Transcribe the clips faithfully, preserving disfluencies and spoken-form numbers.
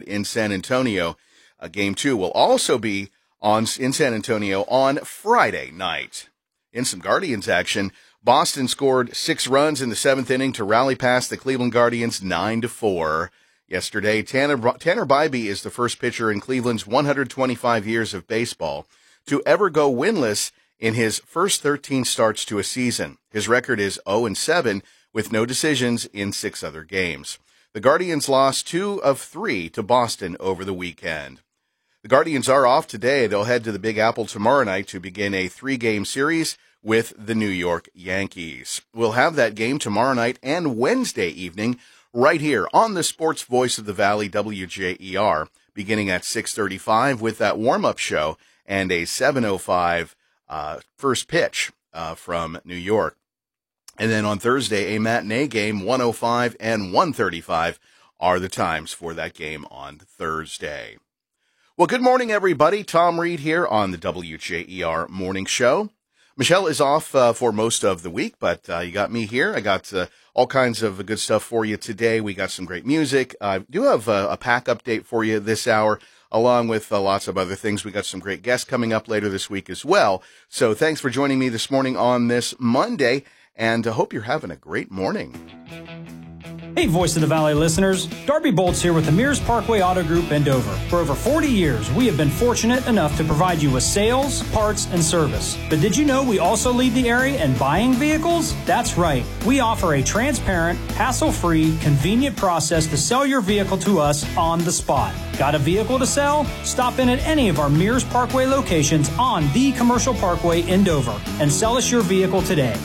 in San Antonio. Uh, game two will also be on in San Antonio on Friday night. In some Guardians action, Boston scored six runs in the seventh inning to rally past the Cleveland Guardians nine to four. Yesterday, Tanner, Tanner Bybee is the first pitcher in Cleveland's one hundred twenty-five years of baseball to ever go winless in his first thirteen starts to a season. His record is oh and seven with no decisions in six other games. The Guardians lost two of three to Boston over the weekend. The Guardians are off today. They'll head to the Big Apple tomorrow night to begin a three-game series with the New York Yankees. We'll have that game tomorrow night and Wednesday evening right here on the Sports Voice of the Valley, W J E R, beginning at six thirty-five with that warm-up show and a seven oh five uh, first pitch uh, from New York. And then on Thursday, a matinee game, one oh five and one thirty-five are the times for that game on Thursday. Well, good morning, everybody. Tom Reed here on the W J E R Morning Show. Michelle is off uh, for most of the week, but uh, you got me here. I got uh, all kinds of good stuff for you today. We got some great music. I uh, do have uh, a pack update for you this hour, along with uh, lots of other things. We got some great guests coming up later this week as well. So thanks for joining me this morning on this Monday, and I hope you're having a great morning. Hey, Voice of the Valley listeners. Darby Bolts here with the Mears Parkway Auto Group in Dover. For over forty years, we have been fortunate enough to provide you with sales, parts, and service. But did you know we also lead the area in buying vehicles? That's right. We offer a transparent, hassle-free, convenient process to sell your vehicle to us on the spot. Got a vehicle to sell? Stop in at any of our Mears Parkway locations on the Commercial Parkway in Dover and sell us your vehicle today.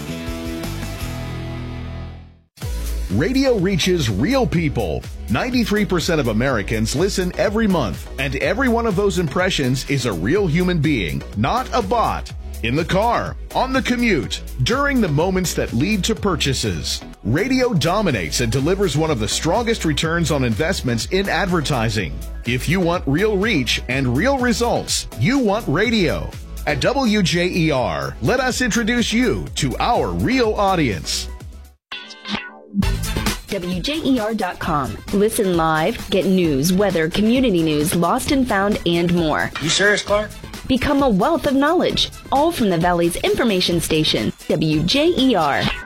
Radio reaches real people. ninety-three percent of Americans listen every month, and every one of those impressions is a real human being, not a bot. In the car, on the commute, during the moments that lead to purchases. Radio dominates and delivers one of the strongest returns on investments in advertising. If you want real reach and real results, you want radio. At W J E R, let us introduce you to our real audience. W J E R dot com. Listen live, get news, weather, community news, lost and found, and more. You serious, Clark? Become a wealth of knowledge, all from the Valley's information station, W J E R.